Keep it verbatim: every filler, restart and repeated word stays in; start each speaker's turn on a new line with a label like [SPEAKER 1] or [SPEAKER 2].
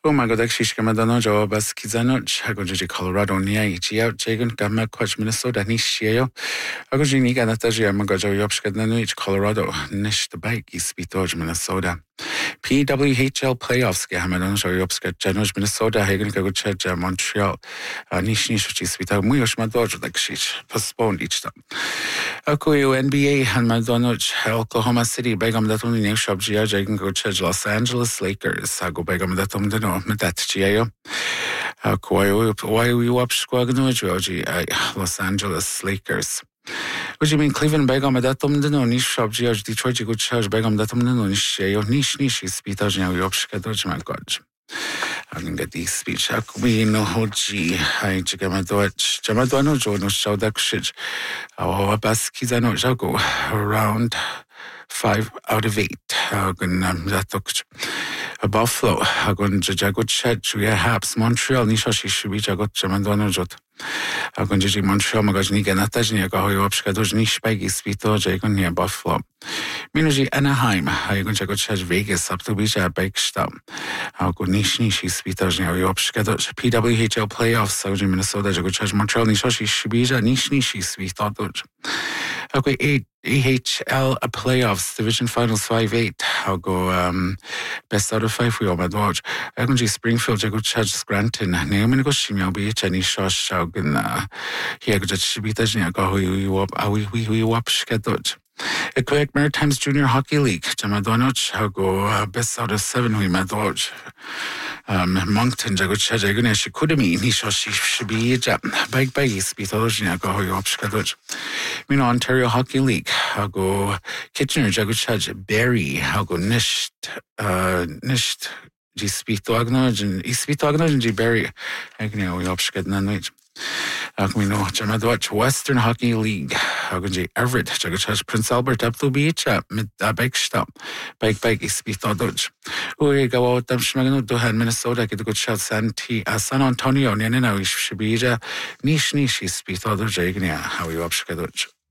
[SPEAKER 1] Oh my god, actually, she came down to bas Kizano, I go to Colorado near Ichia, Jagan, Gamma, Coach, Minnesota, Nishio. I go to Niga Nataja, Magajo, Yopska, Colorado, Nish the bike, East Beach, Minnesota. P W H L playoffs, Gahaman, Yopska, January, Minnesota, Hagen, Gagucha, Montreal, Nish Nish, Spita, Muyosh, Madoj, like she postponed each time. Akuyo N B A, and Madonoj, Oklahoma City, Begum that only name shop, Gia, Jagan, Gocha, Los Angeles Lakers, I go Begum that on the no, that Gia. Akuyo, why we watch Squagno, Los Angeles Lakers. What do you mean Cleveland Begum that on the no niche shop, Gia, Detroit, good charge, Begum that on the no niche, niche niche, Spita, and Yopska, Dodge, my god. I can get these speech. I could be no Hoji. I check my Dutch. Jamadano Jono show that shit. Our baskis I know Jago around five out of eight. I'm gonna that a Buffalo. I'm going to Jago chat. We have Montreal. Nisha should be Jago Jamadano Jot. I'm going to Montreal. Magazine Natajnia Gahoyopska Dojnish Peggy Spito Jagon near Buffalo. Minuji Anaheim. I'm going to go chat Vegas up to Bija Bakestam. I'll go Nish Nishi Spito Yopska P W H L playoffs. South Minnesota Jago chat Montreal Nishoshi Shibija Nish Nishi Spito Doj. Okay, eight A H L playoffs, division finals five eight. I'll go um, best out of five for your mad watch. I'm going to Springfield, I go Chad Scranton. Naomi go Shimmy, be Jenny Shosh, I'll go here go Chibita, I go you up, I we wap Skadot. A Quebec Maritimes Junior Hockey League, Jamadonoch, I'll go best out of seven, we mad watch. Um, Moncton, Jago Chad, I go she could have me, Nishoshi should be bike by Spitology, I go you up Skadot. You know, Ontario Hockey League, I'll go Kitchener, Jago Chad, Barry, I'll go Nisht, uh, Nisht, G Spitogno, and Spitogno, and G Barry. I can know we upskid none which. I'll go, you know, Jamadwatch Western Hockey League, I'll go G Everett, Jago Chad, Prince Albert, up to beach, mid a bike stop, bike bike, Spitododge. We go out, I'm Schmagano, Dohan, Minnesota, get a good shot, San T, San Antonio, Nana, we should be Nish Nishi, Spitododge, how you upskidodge.